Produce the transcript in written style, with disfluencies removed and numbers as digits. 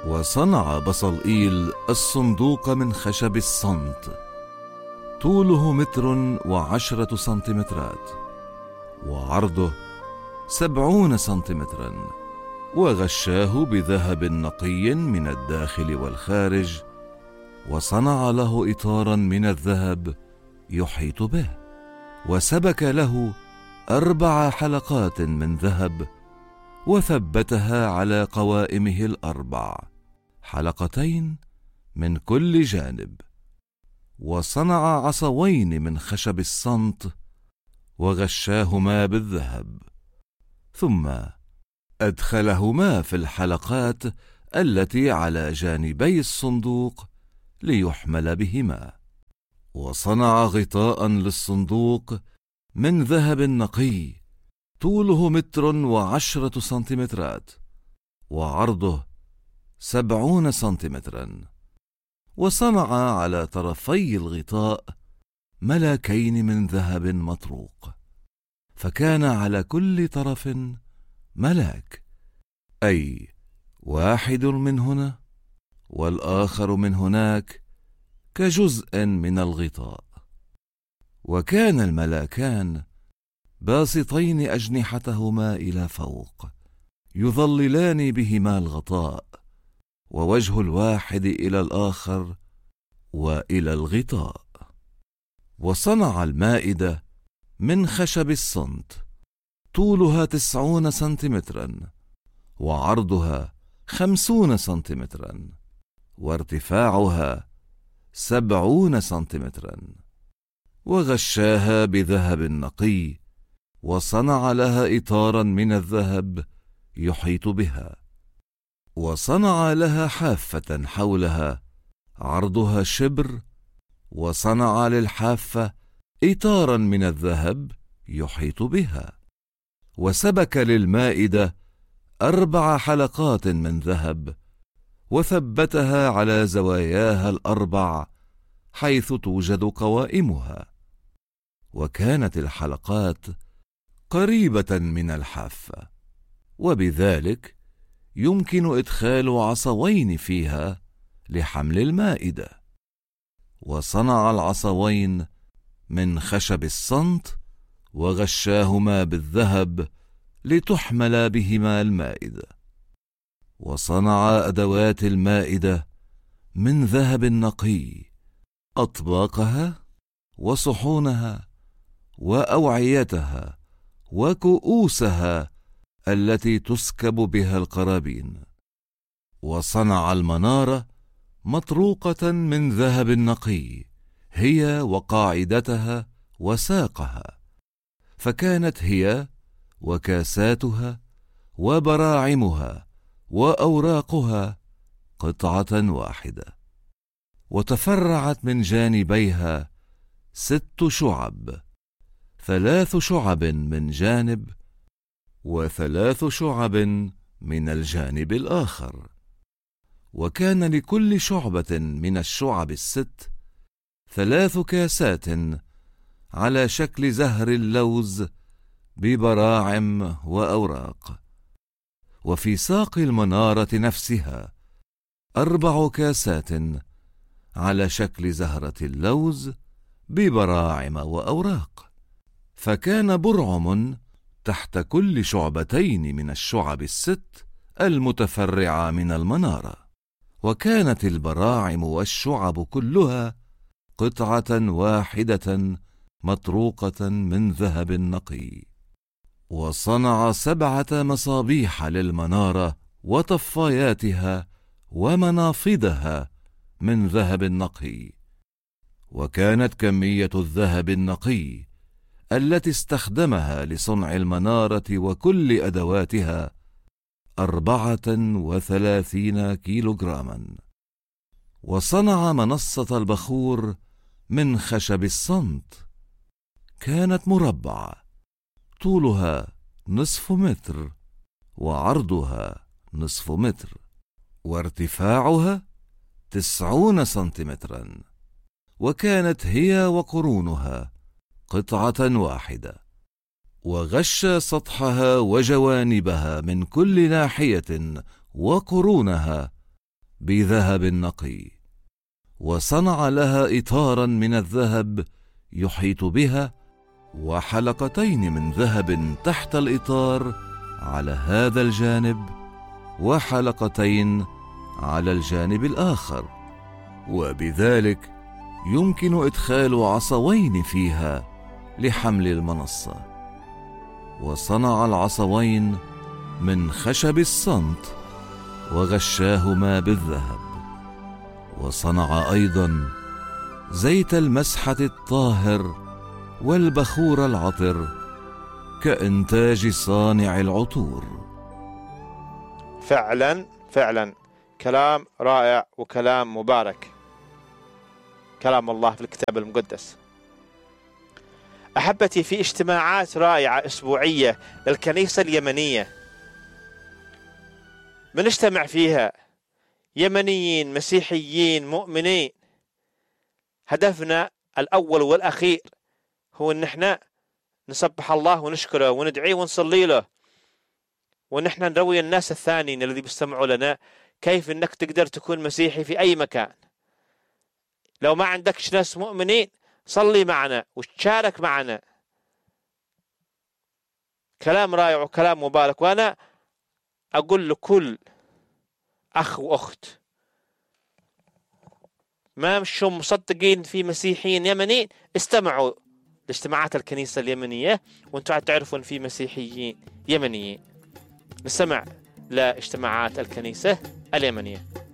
وصنع بصلئيل الصندوق من خشب الصمت، طوله 1.10 سنتيمترات، وعرضه 70 سنتيمترا، وغشاه بذهب نقي من الداخل والخارج، وصنع له إطارا من الذهب يحيط به، وسبك له 4 حلقات من ذهب، وثبتها على قوائمه 4 حلقتين من كل جانب، وصنع عصوين من خشب الصمت وغشاهما بالذهب، ثم أدخلهما في الحلقات التي على جانبي الصندوق ليحمل بهما، وصنع غطاء للصندوق من ذهب نقي، طوله 1.10 سنتيمترات، وعرضه 70 سنتيمترا، وصنع على طرفي الغطاء ملاكين من ذهب مطروق، فكان على كل طرف ملاك، أي واحد من هنا والآخر من هناك كجزء من الغطاء. وكان الملاكان باسطين أجنحتهما إلى فوق، يظللان بهما الغطاء، ووجه الواحد إلى الآخر وإلى الغطاء. وصنع المائدة من خشب الصمت، طولها 90 سنتيمترا، وعرضها 50 سنتيمترا، وارتفاعها 70 سنتيمترا، وغشاها بذهب نقي، وصنع لها إطارا من الذهب يحيط بها، وصنع لها حافة حولها عرضها 1 شبر، وصنع للحافة إطارا من الذهب يحيط بها، وسبك للمائدة 4 حلقات من ذهب، وثبتها على زواياها 4 حيث توجد قوائمها، وكانت الحلقات قريبة من الحافة، وبذلك يمكن إدخال عصوين فيها لحمل المائدة. وصنع العصوين من خشب الصمت، وغشاهما بالذهب لتحمل بهما المائدة. وصنع أدوات المائدة من ذهب نقي، أطباقها وصحونها وأوعيتها وكؤوسها التي تسكب بها القرابين. وصنع المنارة مطروقة من ذهب نقي، هي وقاعدتها وساقها، فكانت هي وكاساتها وبراعمها وأوراقها قطعة واحدة، وتفرعت من جانبيها 6 شعب، 3 شعب من جانب و3 شعب من الجانب الآخر. وكان لكل شعبة من الشعب 6 3 كاسات على شكل زهر اللوز ببراعم وأوراق. وفي ساق المنارة نفسها 4 كاسات على شكل زهرة اللوز ببراعم وأوراق، فكان برعم تحت كل شعبتين من الشعب 6 المتفرعة من المنارة، وكانت البراعم والشعب كلها قطعة واحدة مطروقة من ذهب نقي. وصنع 7 مصابيح للمنارة وطفاياتها ومنافضها من ذهب نقي. وكانت كمية الذهب النقي التي استخدمها لصنع المنارة وكل أدواتها 34 كيلوغراما. وصنع منصة البخور من خشب الصمت، كانت مربعة، طولها 1/2 متر، وعرضها 1/2 متر، وارتفاعها 90 سنتيمترا، وكانت هي وقرونها قطعة واحدة. وغش سطحها وجوانبها من كل ناحية وقرونها بذهب نقي، وصنع لها إطارا من الذهب يحيط بها، وحلقتين من ذهب تحت الإطار على هذا الجانب، وحلقتين على الجانب الآخر، وبذلك يمكن إدخال عصوين فيها لحمل المنصة. وصنع العصوين من خشب الصمت وغشاهما بالذهب. وصنع أيضا زيت المسحة الطاهر والبخور العطر كإنتاج صانع العطور. فعلا فعلا كلام رائع وكلام مبارك، كلام الله في الكتاب المقدس. أحبتي، في اجتماعات رائعة أسبوعية للكنيسة اليمنية بنجتمع فيها يمنيين مسيحيين مؤمنين. هدفنا الأول والأخير هو أن احنا نسبح الله ونشكره وندعيه ونصلي له، ونحن نروي الناس الثانيين الذي بيستمعوا لنا كيف أنك تقدر تكون مسيحي في أي مكان. لو ما عندكش ناس مؤمنين صلي معنا وتشارك معنا. كلام رائع وكلام مبارك. وأنا أقول لكل أخ وأخت ما مشوا مصدقين في مسيحيين يمنيين، استمعوا لاجتماعات الكنيسة اليمنية وانتم تعرفون في مسيحيين يمنيين. نستمع لاجتماعات الكنيسة اليمنية.